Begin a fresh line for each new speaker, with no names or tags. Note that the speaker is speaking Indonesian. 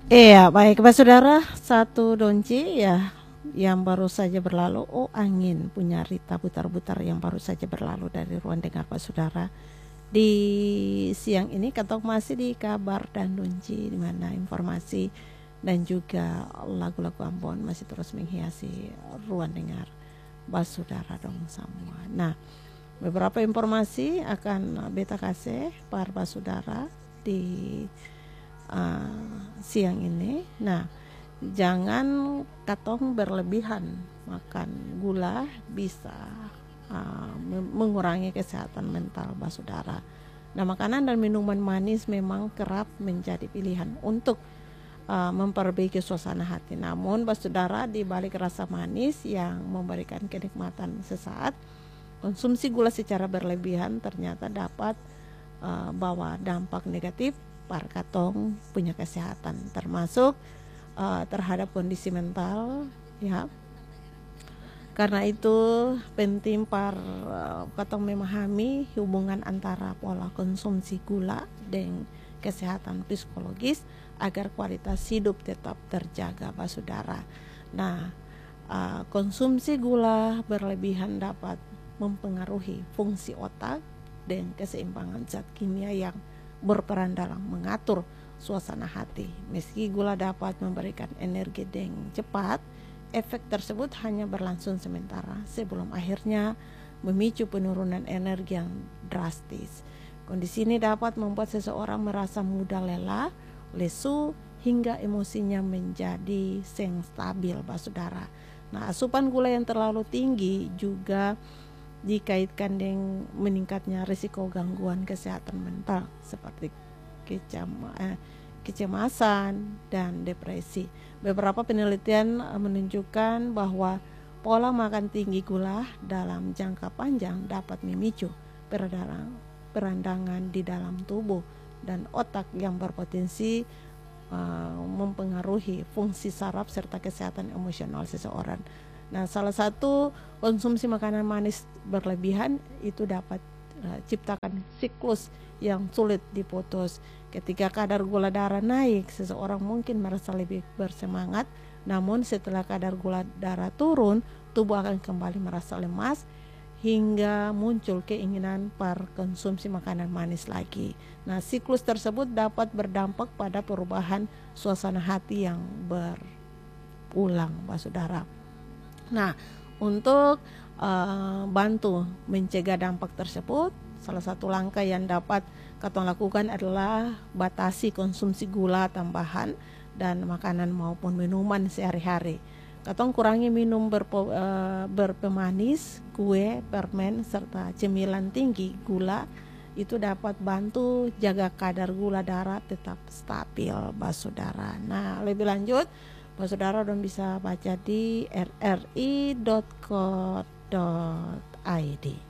Iya, baik, Pak Saudara, satu donci ya yang baru saja berlalu. Oh, angin punya Rita Butar-Butar yang baru saja berlalu dari ruang dengar Pak Saudara. Di siang ini ketok masih di kabar dan donci, di mana informasi dan juga lagu-lagu Ambon masih terus menghiasi ruang dengar Pak Saudara dong semua. Nah, beberapa informasi akan beta kasih para Pak Saudara di siang ini. Nah, jangan katong berlebihan makan gula, bisa mengurangi kesehatan mental Saudara. Nah, makanan dan minuman manis memang kerap menjadi pilihan untuk memperbaiki suasana hati. Namun Saudara, di balik rasa manis yang memberikan kenikmatan sesaat, konsumsi gula secara berlebihan ternyata dapat bawa dampak negatif para katong punya kesehatan, termasuk terhadap kondisi mental ya. Karena itu penting katong memahami hubungan antara pola konsumsi gula dan kesehatan psikologis agar kualitas hidup tetap terjaga Saudara. Nah, konsumsi gula berlebihan dapat mempengaruhi fungsi otak dan keseimbangan zat kimia yang berperan dalam mengatur suasana hati. Meski gula dapat memberikan energi dengan cepat, efek tersebut hanya berlangsung sementara sebelum akhirnya memicu penurunan energi yang drastis. Kondisi ini dapat membuat seseorang merasa mudah lelah, lesu, hingga emosinya menjadi seng stabil, Saudara. Nah, asupan gula yang terlalu tinggi juga dikaitkan dengan meningkatnya risiko gangguan kesehatan mental seperti kecemasan dan depresi. Beberapa penelitian menunjukkan bahwa pola makan tinggi gula dalam jangka panjang dapat memicu peradangan di dalam tubuh dan otak yang berpotensi mempengaruhi fungsi saraf serta kesehatan emosional seseorang. Nah, salah satu konsumsi makanan manis berlebihan itu dapat ciptakan siklus yang sulit diputus. Ketika kadar gula darah naik, seseorang mungkin merasa lebih bersemangat, namun setelah kadar gula darah turun, tubuh akan kembali merasa lemas hingga muncul keinginan konsumsi makanan manis lagi. Nah, siklus tersebut dapat berdampak pada perubahan suasana hati yang berulang, Saudara. Nah, untuk bantu mencegah dampak tersebut, salah satu langkah yang dapat katong lakukan adalah batasi konsumsi gula tambahan dan makanan maupun minuman sehari-hari. Katong kurangi minum berpemanis, kue, permen, serta cemilan tinggi gula. Itu dapat bantu jaga kadar gula darah tetap stabil, Saudara. Nah, lebih lanjut Saudara udah bisa baca di rri.co.id.